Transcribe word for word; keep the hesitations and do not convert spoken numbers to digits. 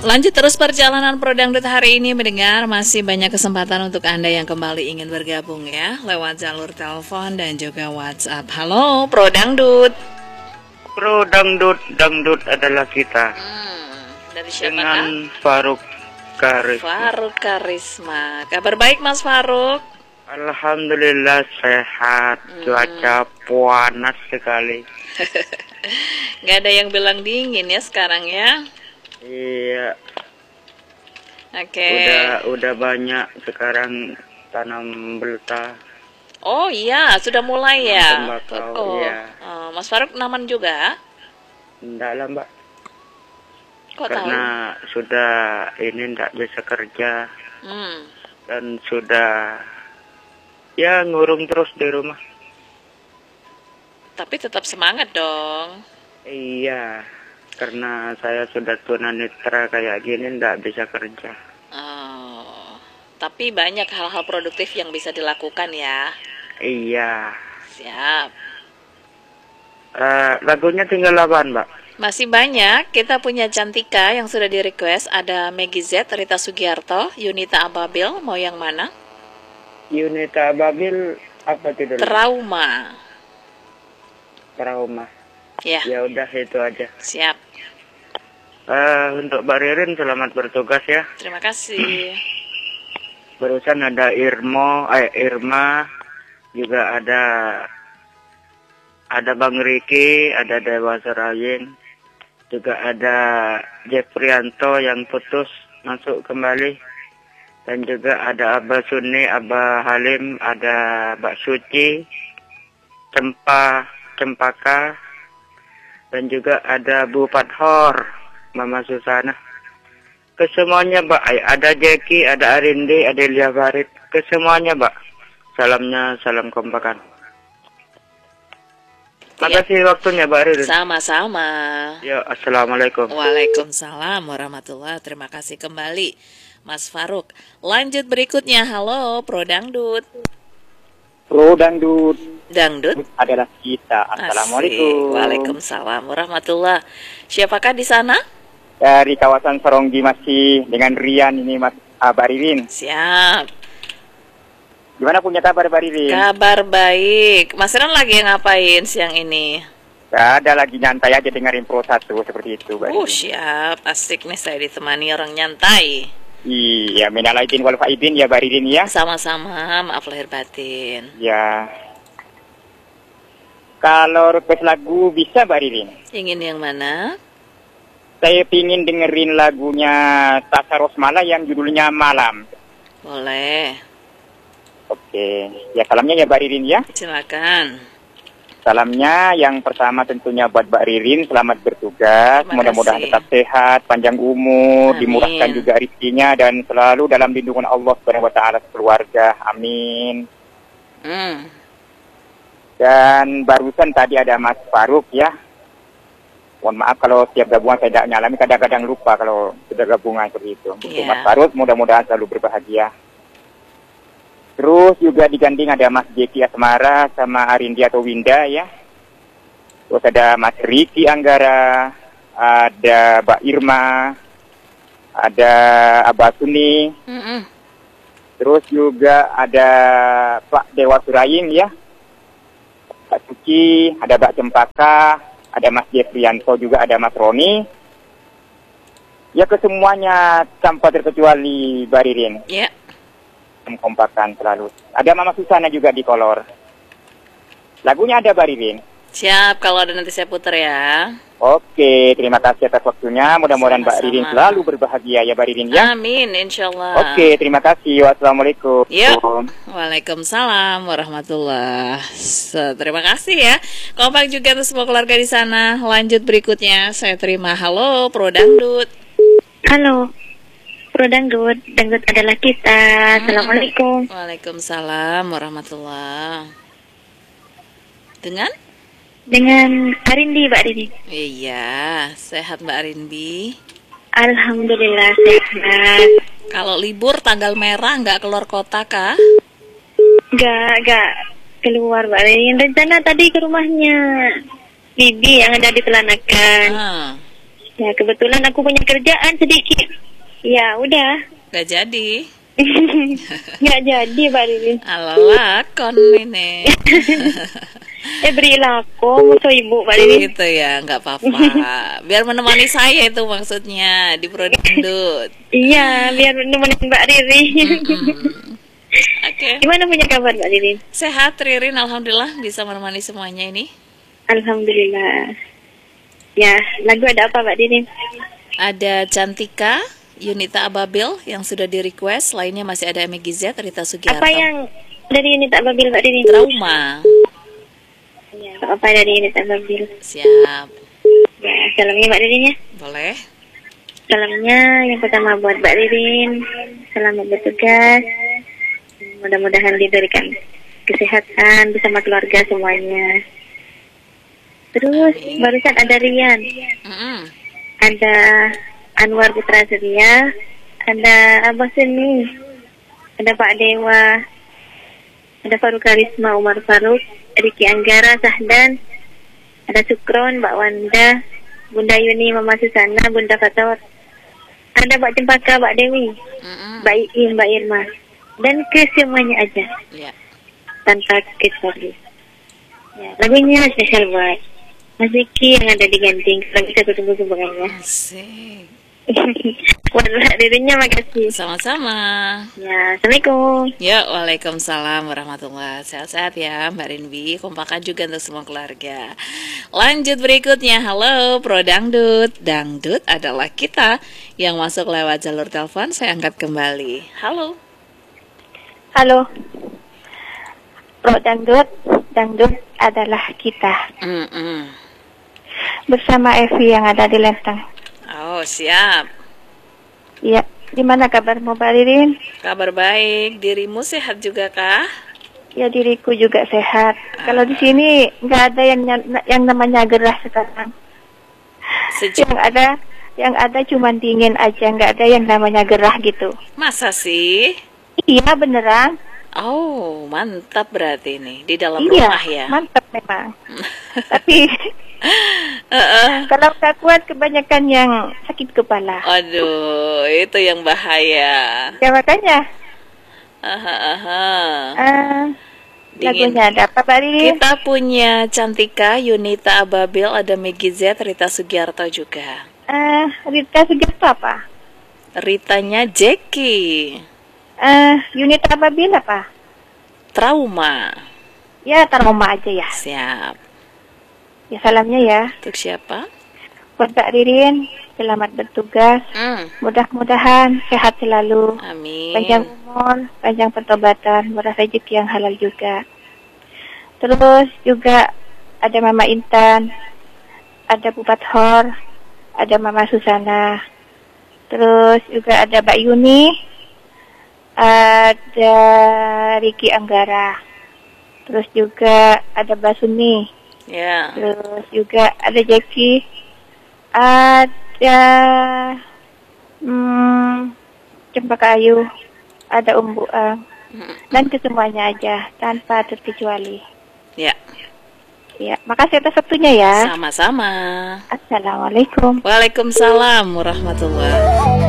Lanjut terus perjalanan Pro Dangdut hari ini mendengar masih banyak kesempatan untuk Anda yang kembali ingin bergabung ya lewat jalur telepon dan juga WhatsApp. Halo Pro Dangdut. Pro Dangdut, Dangdut adalah kita. Hmm, dari siapa dengan kah? Faruk Karisma. Faruk Karisma. Kabar baik Mas Faruk? Alhamdulillah sehat. Hmm. Cuaca panas sekali. Gak ada yang bilang dingin ya sekarang ya? Iya. Oke. Udah udah banyak sekarang tanam belta. Oh iya, sudah mulai ya. Tembakau, Oh, iya. oh, Mas Faruk naman juga? Enggak lah mbak. Kok Karena tahu? sudah ini enggak bisa kerja. Hmm. Dan sudah ya ngurung terus di rumah. Tapi tetap semangat dong. Iya. Karena saya sudah tunanetra kayak gini enggak bisa kerja. Oh, tapi banyak hal-hal produktif yang bisa dilakukan ya. Iya. Siap. Uh, lagunya tinggal apaan, Mbak? Masih banyak. Kita punya Cantika yang sudah di request. Ada Meggy Z, Rita Sugiarto, Yunita Ababil. Mau yang mana? Yunita Ababil apa judulnya? Trauma. Trauma. Ya. Ya udah itu aja. Siap. Uh, untuk Mbak Ririn selamat bertugas ya. Terima kasih. Barusan ada Irmo, eh Irma, juga ada ada Bang Riki, ada Dewa Serayin, juga ada Jeffrianto yang putus masuk kembali, dan juga ada Abah Sunni, Abah Halim, ada Mbak Suci, Cempa, Cempaka, dan juga ada Bu Fathor, Mama Susana. Kesemuanya Mbak, ada Jeki, ada Arindi, ada Elia Farid, kesemuanya Mbak. Salamnya, salam kompakan. Makasih ya. Waktunya Mbak Ririn. Sama-sama. Ya, assalamualaikum. Waalaikumsalam warahmatullahi. Terima kasih kembali Mas Faruk. Lanjut berikutnya. Halo Pro Dangdut. Pro Dangdut. Dangdut adalah kita. Assalamualaikum. Asik. Waalaikumsalam warahmatullahi. Siapakah di sana? Dari kawasan Soronggi masih dengan Rian ini Mas uh, Mbak Ririn. Siap. Gimana punya kabar Mbak Ririn? Kabar baik. Mas Ran lagi ngapain siang ini? Gak ada, lagi nyantai aja dengerin Pro satu seperti itu Mbak Oh Ririn. siap. Asik nih saya ditemani orang nyantai. Iya, minal aidin wal faidin ya Mbak Ririn ya. Sama-sama, maaf lahir batin. Ya. Kalau request lagu bisa Mbak Ririn? Ingin yang mana? Saya pingin dengerin lagunya Tasya Rosmala yang judulnya Malam. Boleh. Oke, ya salamnya ya Mbak Ririn ya. Silakan. Salamnya yang pertama tentunya buat Mbak Ririn, selamat bertugas. Mudah-mudahan tetap sehat, panjang umur, Amin. Dimurahkan juga rezekinya dan selalu dalam lindungan Allah Subhanahu wa taala keluarga. Amin. Hmm. Dan barusan tadi ada Mas Faruk ya. Mohon maaf kalau setiap gabungan saya tidak nyalami, kadang-kadang lupa kalau sudah gabungan seperti itu. Untuk Yeah. Mas Faruk, mudah-mudahan selalu berbahagia. Terus juga diganding ada Mas Jeki Asmara sama Arindi atau Winda ya. Terus ada Mas Riki Anggara, ada Mbak Irma, ada Abah Suni. Mm-mm. Terus juga ada Pak Dewa Surayin ya. Pak Suci, ada Mbak Cempaka, ada Mas Jeffrianto, juga ada Mas Roni. Ya kesemuanya tanpa terkecuali Mbak Ririn. Ya. Yeah. Kompakan selalu. Ada Mama Susana juga di kolor. Lagunya ada Mbak Ririn. Siap, kalau ada nanti saya putar ya. Oke, terima kasih atas waktunya. Mudah-mudahan Mbak Ririn selalu berbahagia ya Mbak Ririn ya. Amin, insya Allah. Oke, terima kasih. Wassalamualaikum. Yuk. Waalaikumsalam warahmatullah. So, terima kasih ya. Kompak juga untuk semua keluarga di sana. Lanjut berikutnya saya terima. Halo Pro Dangdut. Halo Pro Dangdut, Dangdut adalah kita. Assalamualaikum. Waalaikumsalam warahmatullah. Dengan? Dengan Arindi, Mbak Rini. Iya, sehat Mbak Arindi. Alhamdulillah sehat. Kalau libur tanggal merah nggak keluar kota kah? Nggak, nggak keluar Mbak Rini. Rencana tadi ke rumahnya Bibi yang ada di Telanakan. Ah. Ya, kebetulan aku punya kerjaan sedikit. Ya, udah. Gak jadi. Nggak jadi, Mbak Ririn. Ala kon ini. Eh, berilah aku musuh ibu, Mbak Ririn. Gitu ya, nggak apa-apa. Biar menemani saya itu maksudnya di Prodangdut. Iya, biar nemenin Mbak Ririn. Mm-mm. Oke. Gimana punya kabar, Mbak Ririn? Sehat Ririn, alhamdulillah bisa menemani semuanya ini. Alhamdulillah. Ya, lagu ada apa, Mbak Ririn? Ada Cantika, Yunita Ababil yang sudah di request, lainnya masih ada Megi Z, Rita Sugiarto. Apa yang dari unit Ababil, Mbak Ririn? Trauma. Ya, apa dari unit Ababil? Siap. Ya, salamnya Mbak Ririn ya. Boleh. Salamnya yang pertama buat Mbak Ririn. Selamat bertugas. Mudah-mudahan diberikan kesehatan bersama keluarga semuanya. Terus Amin. barusan ada Rian, Mm-mm. ada Anwar Putra Surya, ada Abah Seni, ada Pak Dewa, ada Faruk Karisma Umar Faruk, Riki Anggara Sahdan, ada Sukron, Mbak Wanda, Bunda Yuni, Mama Susana, Bunda Fator, ada Mbak Cempaka, Mbak Dewi, Mm-mm. Mbak Iim, Mbak Irma, dan ke semuanya aja Ya. tanpa kecuali. Ya, lagunya spesial buat Mas Ziki yang ada di Genting. Kalau bisa aku tunggu hubungannya. Asik. Buat Mbak Ririnnya makasih. Sama-sama. Ya, Assalamualaikum. Ya, waalaikumsalam warahmatullahi. Sehat-sehat ya Mbak Rinbi. Kompakan juga untuk semua keluarga. Lanjut berikutnya. Halo Pro Dangdut. Dangdut adalah kita yang masuk lewat jalur telepon. Saya angkat kembali. Halo. Halo, Pro Dangdut, Dangdut adalah kita. Mm-mm. Bersama Evi yang ada di Lenteng. Oh, siap. Iya, gimana kabarmu, Mbak Ririn? Kabar baik. Dirimu sehat juga kah? Ya, diriku juga sehat. Kalau di sini nggak ada yang yang namanya gerah sekarang. Sejuk. Yang ada yang ada cuma dingin aja, nggak ada yang namanya gerah gitu. Masa sih? Iya, beneran. Oh, mantap berarti ini. Di dalam Iya, rumah ya? mantap memang. Tapi Uh-uh. kalau nggak kuat kebanyakan yang sakit kepala. Aduh, itu yang bahaya. Ya makanya. Aha, aha. Uh, Dingin. lagunya ada apa, Mbak Ririn? Kita punya Cantika, Yunita Ababil, ada Megi Z, Rita Sugiarto juga. Uh, Rita Sugiarto apa? Ritanya Jackie. Uh, unit Ababil apa? Trauma. Ya, Trauma aja ya. Siap. Ya, salamnya ya. Untuk siapa? Buat Mbak Ririn, selamat bertugas. Hmm. Mudah-mudahan sehat selalu. Amin. Panjang umur, panjang pertobatan, murah rezeki yang halal juga. Terus juga ada Mama Intan, ada Bupat Hor, ada Mama Susana. Terus juga ada Mbak Yuni, ada Riki Anggara. Terus juga ada Mbak Suni. Ya. Terus juga ada Jackie, ada hmm, Cempaka Ayu, ada Umbu Ang, dan kesemuanya aja tanpa terkecuali. Ya. Ya, makasih atas waktunya ya. Sama-sama. Assalamualaikum. Waalaikumsalam warahmatullahi.